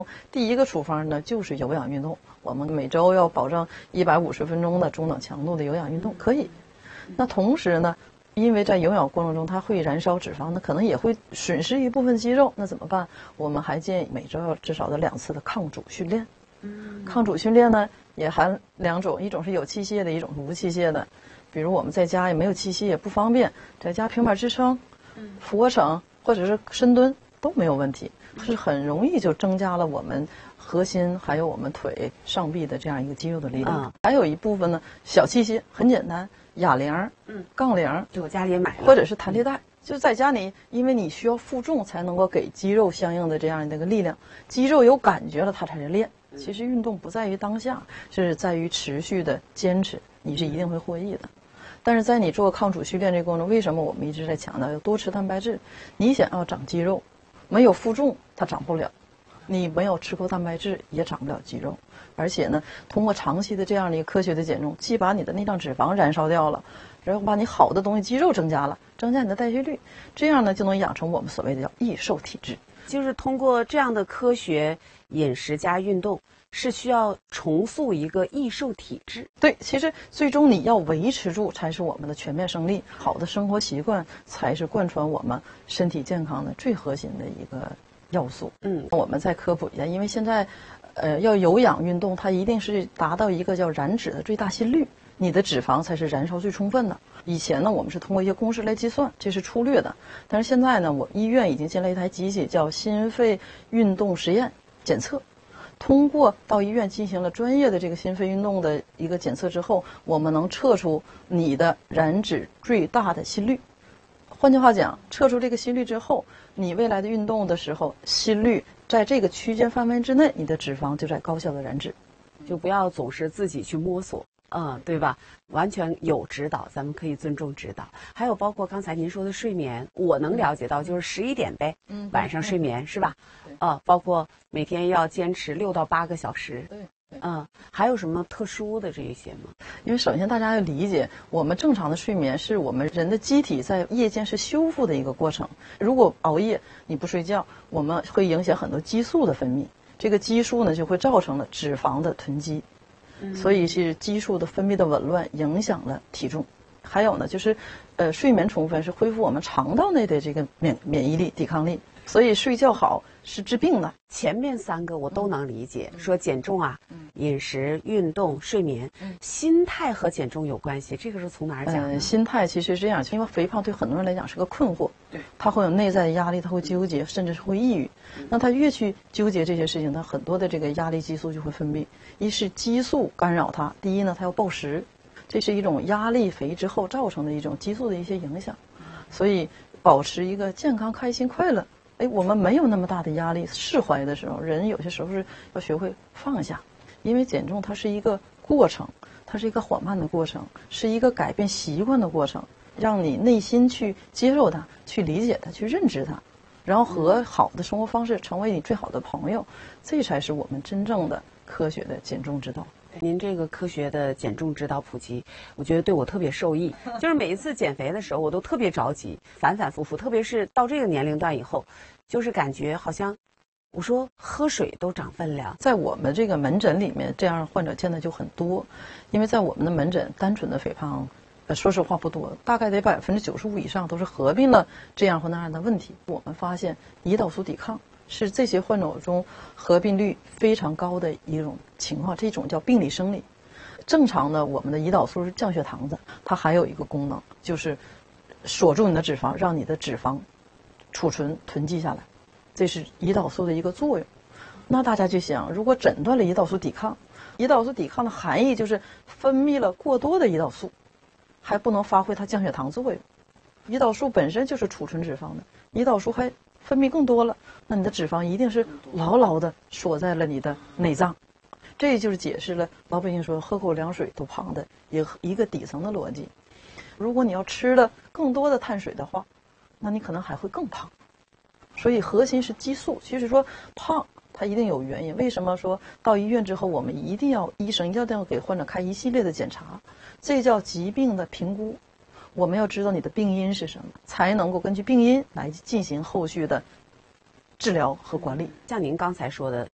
第一个处方呢就是有氧运动，我们每周要保证150分钟的中等强度的有氧运动，可以。那同时呢，因为在有氧过程中它会燃烧脂肪，那可能也会损失一部分肌肉，那怎么办？我们还建议每周要至少的2次的抗阻训练。抗阻训练呢也含2种，一种是有器械的，一种是无器械的。比如我们在家也没有器械也不方便，在家平板支撑、俯卧撑或者是深蹲都没有问题，是很容易就增加了我们核心还有我们腿上臂的这样一个肌肉的力量。还有一部分呢小器械很简单，哑铃、杠铃， 就我家里也买了， 或者是弹力带。就在家里，因为你需要负重才能够给肌肉相应的这样的一个力量，肌肉有感觉了它才是练。其实运动不在于当下，是在于持续的坚持，你是一定会获益的。但是在你做抗阻训练这个过程中，为什么我们一直在强调要多吃蛋白质？你想要长肌肉，没有负重它长不了，你没有吃够蛋白质也长不了肌肉。而且呢，通过长期的这样的一个科学的减重，既把你的内脏脂肪燃烧掉了，然后把你好的东西肌肉增加了，增加你的代谢率，这样呢就能养成我们所谓的叫易瘦体质。 就是通过这样的科学饮食加运动，是需要重塑一个易瘦体质。 对，其实最终你要维持住才是我们的全面胜利，好的生活习惯才是贯穿我们身体健康的最核心的一个要素。我们再科普一下，因为现在要有氧运动，它一定是达到一个叫燃脂的最大心率，你的脂肪才是燃烧最充分的。以前呢，我们是通过一些公式来计算，这是粗略的。但是现在呢，我医院已经建了一台机器，叫心肺运动实验检测。通过到医院进行了专业的这个心肺运动的一个检测之后，我们能测出你的燃脂最大的心率。换句话讲，测出这个心率之后，你未来的运动的时候，心率在这个区间范围之内，你的脂肪就在高效的燃脂。 就不要总是自己去摸索。对吧？完全有指导，咱们可以尊重指导。还有包括刚才您说的睡眠，我能了解到就是11点呗，晚上睡眠是吧？包括每天要坚持6到8个小时。 对。 还有什么特殊的这一些吗？ 因为首先大家要理解，我们正常的睡眠是我们人的机体在夜间是修复的一个过程。如果熬夜你不睡觉，我们会影响很多激素的分泌，这个激素呢就会造成了脂肪的囤积。所以是激素的分泌的紊乱影响了体重。还有呢，就是睡眠充分是恢复我们肠道内的这个免疫力、抵抗力。所以睡觉好是治病的。 前面3个我都能理解，说减重啊，饮食、运动、睡眠，心态和减重有关系，这个是从哪儿讲呢？ 心态其实是这样，因为肥胖对很多人来讲是个困惑，他会有内在的压力，他会纠结，甚至是会抑郁。那他越去纠结这些事情，他很多的这个压力激素就会分泌。一是激素干扰他，第一呢，他要暴食，这是一种压力肥之后造成的一种激素的一些影响。所以保持一个健康、开心、快乐。我们没有那么大的压力，释怀的时候，人有些时候是要学会放下，因为减重它是一个过程，它是一个缓慢的过程，是一个改变习惯的过程，让你内心去接受它，去理解它，去认知它，然后和好的生活方式成为你最好的朋友，这才是我们真正的科学的减重之道。 您这个科学的减重指导普及，我觉得对我特别受益。就是每一次减肥的时候，我都特别着急，反反复复，特别是到这个年龄段以后，就是感觉好像，我说喝水都长分量。 在我们这个门诊里面，这样患者见的就很多，因为在我们的门诊，单纯的肥胖，说实话不多，大概得95%以上都是合并了这样或那样的问题。我们发现胰岛素抵抗是这些患者中合并率非常高的一种情况，这种叫病理生理。正常的我们的胰岛素是降血糖的，它还有一个功能，就是锁住你的脂肪，让你的脂肪储存囤积下来，这是胰岛素的一个作用。那大家就想，如果诊断了胰岛素抵抗，胰岛素抵抗的含义就是分泌了过多的胰岛素，还不能发挥它降血糖作用。胰岛素本身就是储存脂肪的，胰岛素还分泌更多了，那你的脂肪一定是牢牢的锁在了你的内脏。这就是解释了老百姓说喝口凉水都胖的一个底层的逻辑。如果你要吃了更多的碳水的话，那你可能还会更胖。所以核心是激素。其实说胖它一定有原因，为什么说到医院之后我们医生一定要给患者开一系列的检查，这叫疾病的评估。我们要知道你的病因是什么，才能够根据病因来进行后续的治疗和管理。 像您刚才说的，